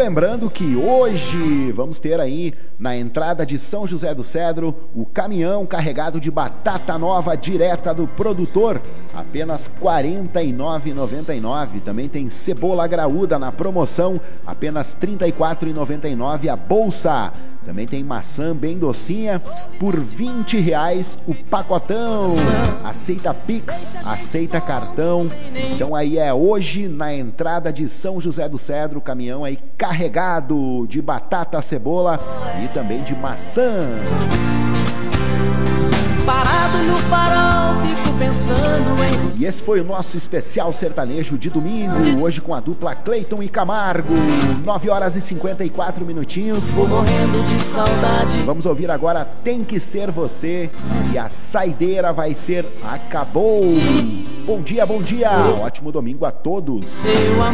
lembrando que hoje vamos ter aí na entrada de São José do Cedro o caminhão carregado de batata nova direta do produtor, apenas R$ 49,99. Também tem cebola graúda na promoção, apenas R$ 34,99 a bolsa. Também tem maçã bem docinha por R$20 o pacotão. Aceita Pix, aceita cartão. Então aí é hoje na entrada de São José do Cedro, o caminhão aí carregado de batata, cebola e também de maçã. Parado no farol, fico pensando em... E esse foi o nosso especial sertanejo de domingo, hoje com a dupla Cleiton e Camargo, 9 horas e 54 minutinhos. Vou morrendo de saudade. Vamos ouvir agora Tem Que Ser Você, e a saideira vai ser Acabou. Bom dia, ótimo domingo a todos. Seu amor